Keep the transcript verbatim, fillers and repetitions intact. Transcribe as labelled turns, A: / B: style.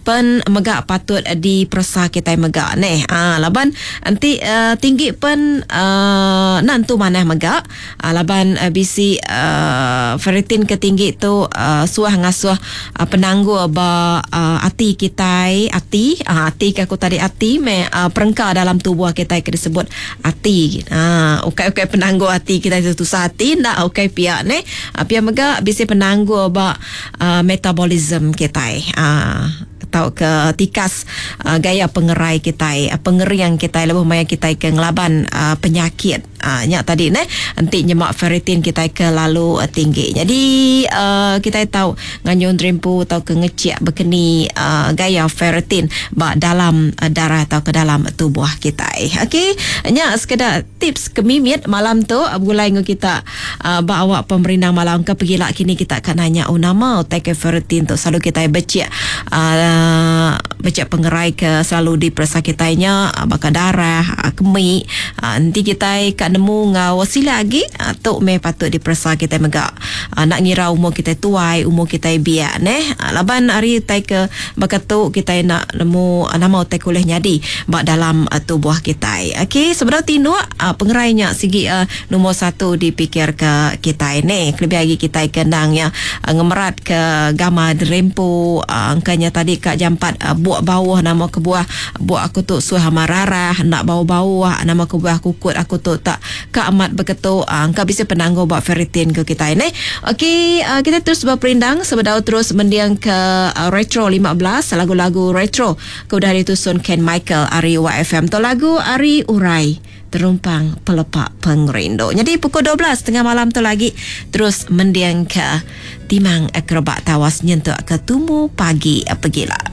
A: pen megak patut di persa kita megak neh. Ah laban nanti uh, tinggi pen uh, nantu mana megak. Ah laban uh, bisi uh, ferritin ketinggi tu uh, suah ngasuh uh, penanggu ba uh, ati kita ati uh, ati ke aku tadi ati me uh, perengka dalam tubuh kita ke disebut ati. Ah ukai-ukai penanggu ati kita itu tu hati nak ukai pihak ne uh, pihak megak bisi penanggu ba uh, metabolism kita. Ah atau ke tikas uh, gaya pengerai kita, uh, pengerian kita lebih banyak kita ke ngelaban uh, penyakit. Uh, nyak tadi ne nanti nyemak ferritin kita ke lalu uh, tinggi. Jadi uh, kita tahu nganyun rimpu atau ke ngeciak berkeni uh, gaya ferritin ba dalam uh, darah atau ke dalam tubuh kita. Okey, nyak sekedar tips kemimit malam tu uh, bulai ngu kita uh, ba awak pemerintah malam ke pergi lak kini kita akan nanya oh nama take ferritin tu selalu kita becek uh, Uh, becek pengerai ke selalu di perasa kitanya uh, bakal darah uh, kemik uh, nanti kita kat nemu ngau wasila lagi uh, tu me patut di perasa kita megak uh, nak ngira umur kita tuai umur kita biak neh uh, laban hari tai ke bakal tu kita nak nemu uh, nama tai kuliah nyadi bak dalam uh, tubuh kita. Okey, sebenarnya tino uh, pengerainya segi uh, nombor satu dipikir ke kita ini lebih lagi kita kenang ya uh, ngemerat ke gamma drempo uh, angkanya tadi kat jam empat uh, buat bawah nama ke buah buat aku tu suah mararah nak bau-bau nama ke buah kukut aku tu tak ke amat begitu uh, angka bisa penangguh buat ferritin ke kita ini. Okey, uh, kita terus berperindang sebedau terus mendiang ke uh, Retro lima belas lagu-lagu retro ke udah ditusun Ken Michael Ari Y F M tu lagu Ari Urai terumpang pelepak pengrindu. Jadi pukul dua belas tengah malam tu lagi terus mendiang ke timang akrobat tawas nyentuk ke tumu pagi pergilah.